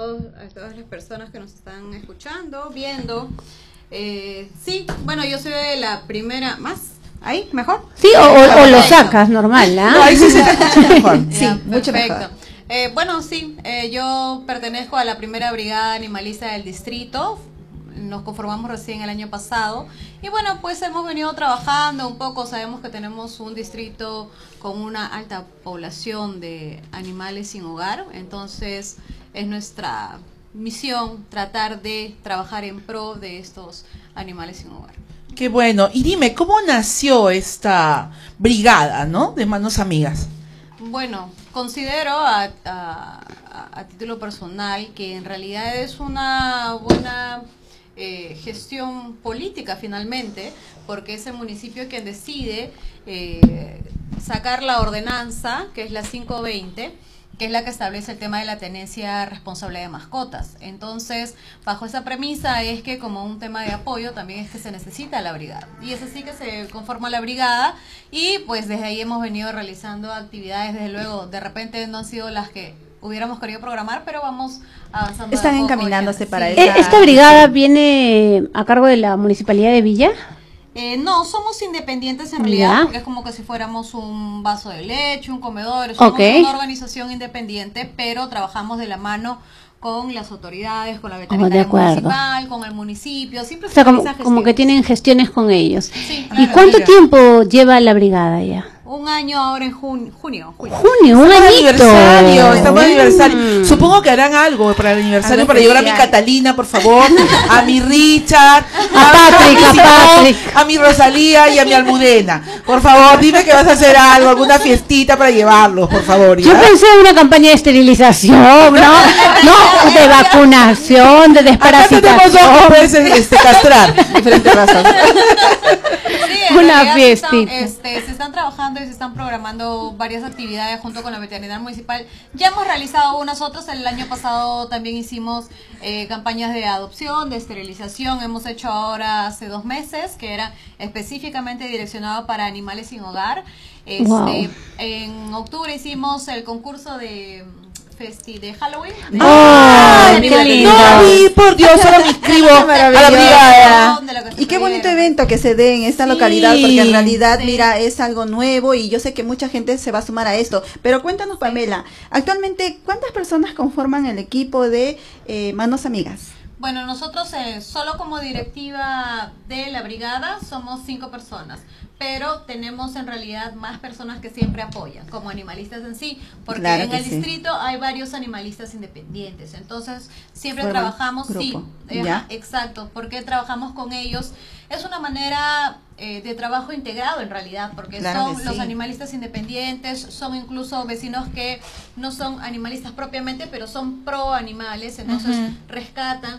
a todas las personas que nos están escuchando, viendo. Sí, bueno, yo soy la primera, ¿más? ¿Ahí? ¿Mejor? Sí, o lo sacas normal, ¿ah? No, ahí sí se te escucha mejor. Ya, Sí, mucho perfecto. mejor. Bueno, sí, yo pertenezco a la primera brigada animalista del distrito. Nos conformamos recién el año pasado y bueno, pues hemos venido trabajando un poco. Sabemos que tenemos un distrito con una alta población de animales sin hogar, entonces es nuestra misión tratar de trabajar en pro de estos animales sin hogar. Qué bueno. Y dime, ¿cómo nació esta brigada, ¿no? De Manos Amigas. Bueno, considero a título personal que en realidad es una buena gestión política finalmente, porque es el municipio quien decide sacar la ordenanza, que es la 520, que es la que establece el tema de la tenencia responsable de mascotas. Entonces, bajo esa premisa es que como un tema de apoyo también es que se necesita la brigada. Y es así que se conforma la brigada y pues desde ahí hemos venido realizando actividades, desde luego, de repente no han sido las que hubiéramos querido programar, pero vamos avanzando. Están de a poco encaminándose ya. para Sí. esa ¿Esta brigada viene a cargo de la Municipalidad de Villa? No, somos independientes en realidad, Ya. porque es como que si fuéramos un vaso de leche, un comedor, somos Ok. una organización independiente, pero trabajamos de la mano con las autoridades, con la de veterinaria acuerdo. municipal, con el municipio, siempre O sea, se realizan como que gestiones. tienen gestiones con ellos. Sí, ¿Y claro. cuánto Mira. tiempo lleva la brigada ya? Un año ahora en junio. Junio, un Estamos de añito. aniversario, estamos de Mm. aniversario. Supongo que harán algo para el aniversario, Algo para llevar a mi especial. Catalina, por favor, a mi Richard, A Patrick, a mi Simón, Patrick. a mi Rosalía y a mi Almudena. Por favor, dime que vas a hacer algo, alguna fiestita para llevarlos, por favor. Yo ¿ya? pensé en una campaña de esterilización, ¿no? No, de vacunación, de Acá tenemos dos desparasitación. veces castrar. diferentes razas. Sí, en Una realidad fiestita. se están trabajando y se están programando varias actividades junto con la veterinaria municipal. Ya hemos realizado unas otras. El año pasado también hicimos campañas de adopción, de esterilización. Hemos hecho ahora hace 2 meses, que era específicamente direccionado para animales sin hogar. Wow. En octubre hicimos el concurso de Halloween. ¡Ay, qué lindo! No, vi, por Dios, ahora me inscribo a la brigada. Y qué bonito evento que se dé en esta Sí. localidad, porque en realidad, Sí. mira, es algo nuevo y yo sé que mucha gente se va a sumar a esto. Pero cuéntanos, Pamela, actualmente, ¿cuántas personas conforman el equipo de Manos Amigas? Bueno, nosotros solo como directiva de la brigada somos 5 personas, pero tenemos en realidad más personas que siempre apoyan, como animalistas en sí, porque Claro en que el sí. distrito hay varios animalistas independientes, entonces siempre Forman trabajamos, sí, grupo, ajá, ¿ya? exacto, porque trabajamos con ellos. Es una manera de trabajo integrado en realidad, porque Claro son que los sí. animalistas independientes, son incluso vecinos que no son animalistas propiamente, pero son pro animales, entonces Ujú. rescatan,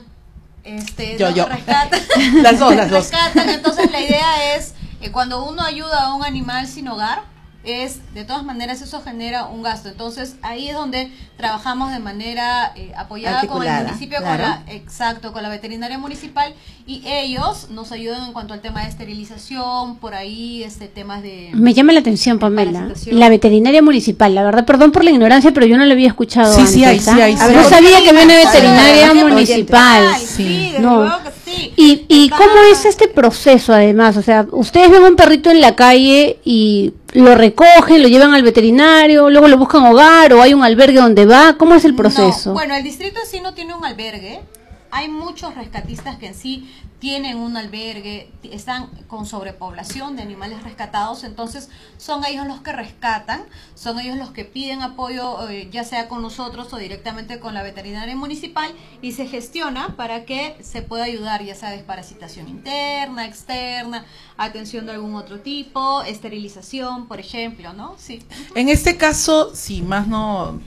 Yo. rescatan, Las dos. rescatan. Entonces la idea es cuando uno ayuda a un animal sin hogar, de todas maneras eso genera un gasto. Entonces ahí es donde trabajamos de manera apoyada con el Articulada, municipio, claro. con la veterinaria municipal, y ellos nos ayudan en cuanto al tema de esterilización, por ahí temas de... Me llama la atención, Pamela, Parasitación. la veterinaria municipal. La verdad, perdón por la ignorancia, pero yo no lo había escuchado Sí, antes. sí hay, ¿ah? sí hay, sí No hay. sabía que había una veterinaria Oyentes. municipal. Ay, sí, desde No. luego que sí. ¿Y Está- cómo es este proceso además? O sea, ustedes ven un perrito en la calle y lo recogen, lo llevan al veterinario, luego lo buscan hogar o hay un albergue donde va. ¿Cómo es el proceso? No, bueno, el distrito en sí no tiene un albergue. Hay muchos rescatistas que en sí tienen un albergue, están con sobrepoblación de animales rescatados, entonces son ellos los que rescatan, son ellos los que piden apoyo, ya sea con nosotros o directamente con la veterinaria municipal, y se gestiona para que se pueda ayudar, ya sea desparasitación interna, externa, atención de algún otro tipo, esterilización, por ejemplo, ¿no? Sí. En este caso, si más no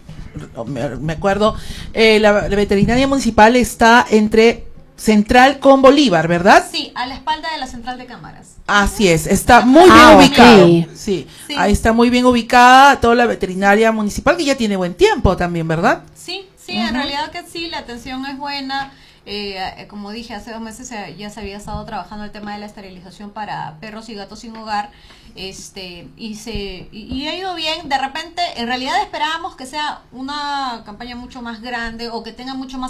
me acuerdo, la veterinaria municipal está entre Central con Bolívar, ¿verdad? Sí, a la espalda de la central de cámaras. Así es, está muy bien Ah, ubicado. ok. Sí, Sí. ahí está muy bien ubicada toda la veterinaria municipal, que ya tiene buen tiempo también, ¿verdad? Sí, en realidad que sí, la atención es buena. Como dije, hace 2 meses ya se había estado trabajando el tema de la esterilización para perros y gatos sin hogar, y ha ido bien. De repente, en realidad esperábamos que sea una campaña mucho más grande o que tenga mucho más